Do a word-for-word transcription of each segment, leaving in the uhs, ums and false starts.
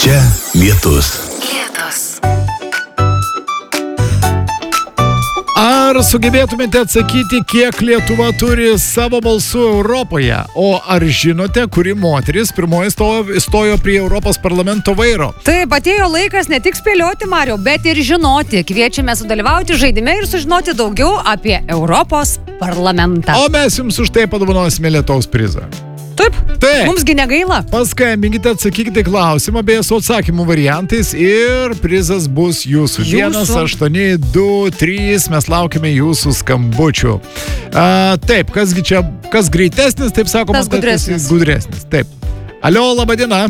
Čia lietus. Lietus. Ar sugebėtumėte atsakyti, kiek Lietuva turi savo balsų Europoje? O ar žinote, kuri moteris pirmoji stojo, stojo prie Europos parlamento vairo? Taip, atėjo laikas ne tik spėlioti, Mariau, bet ir žinoti. Kviečiame sudalyvauti žaidime ir sužinoti daugiau apie Europos parlamentą. O mes jums už tai padovanosime lietaus prizą. Taip, Taip. Mumsgi negaila. Paskambinkite, atsakykite klausimą bei su atsakymų variantais ir prizas bus jūsų. Jūsų. vienas aštuoni du trys, mes laukime jūsų skambučių. A, taip, kasgi čia, kas greitesnis, taip sakoma, Tas gudresnis. gudresnis. Taip. Alio, laba diena.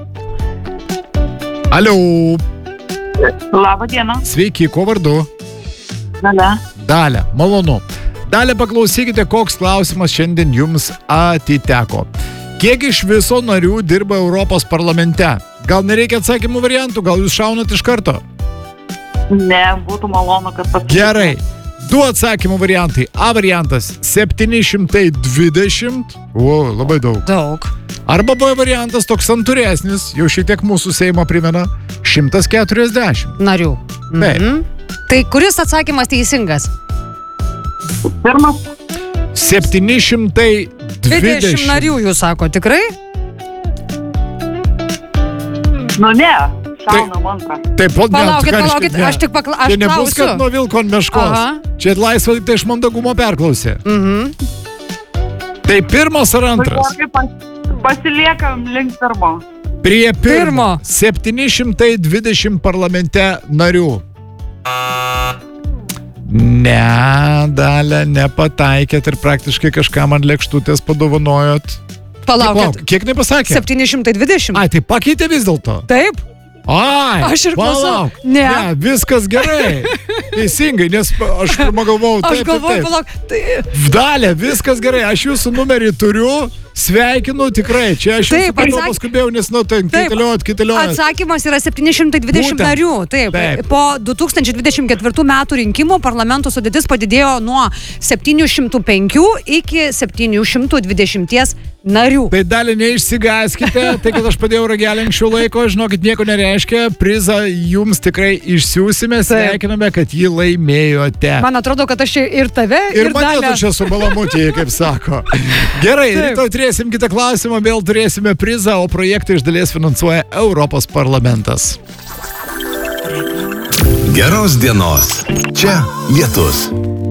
Alio. Labą dieną. Sveiki, kuo vardu? Dalia. Dalia, malonu. Dalia, paklausykite, koks klausimas šiandien jums atiteko. Kiek iš viso narių dirba Europos parlamente? Gal nereikia atsakymų variantų, gal jūs šaunat iš karto? Ne, būtų malonu, kad pasakytų. Gerai. Du atsakymų variantai. A variantas septyni šimtai dvidešimt. O, labai daug. Daug. Arba B variantas toks santūresnis, jau šiek tiek mūsų Seimą primena, šimtas keturiasdešimt. Narių. Taip. Mhm. Tai kuris atsakymas teisingas? Pirmas. septyni šimtai dvidešimt dvidešimt. narių, jūs sako, tikrai? Nu ne, šaunam antrą. Taip, po, ne, Palaukit, ką reiškia, palaukit, ne. aš tik pakla... Čia Aš nebus, kad klausiu. nuo vilko ant meškos. Aha. Čia laisva tik tai iš mandagumo perklausė. Mhm. Tai pirmas ar antras? Nu, pas, pasiliekam link pirmo. Prie pirmo. Pirmo. septyni šimtai dvidešimt parlamente narių. Ne, Dalia, nepataikėt ir praktiškai kažkam ant lėkštutės padovanojot. Palaukit. Kiek nepasakė? septyni šimtai dvidešimt. Ai, tai pakeitė vis dėlto. Taip? Ai, Aš ir klausau. palauk. Ne. Ne, viskas gerai. Teisingai, nes aš pirmą galvojau, Aš taip, galvoju, taip, palauk. Tai... taip. Dalia, viskas gerai, aš jūsų numerį turiu, sveikinu tikrai. Čia aš jūsų Taip, pirmą atsak- paskubėjau, nes nu, tai Taip. kiteliojot, kiteliojot. Atsakymas yra septyni šimtai dvidešimt Būtent. narių. Taip. Taip. Po du tūkstančiai dvidešimt ketvirtų metų rinkimų parlamento sudėtis padidėjo nuo septynių šimtų penkių iki septynių šimtų dvidešimt narių. Tai Dalia, neišsigaskite, tai kad aš padėjau ragelį anksčiau laiko, žinokit, nieko nereiškia, prizą jums tikrai išsiųsime, sveikiname, kad jį laimėjote. Man atrodo, kad aš ir tave, Ir ir mane Dalią- tu čia su balamutėje, kaip sako. Gerai, Taip. rytoj turėsim kitą klausimą, vėl turėsime prizą, o projektą iš dalies finansuoja Europos parlamentas. Geros dienos. Čia lietus.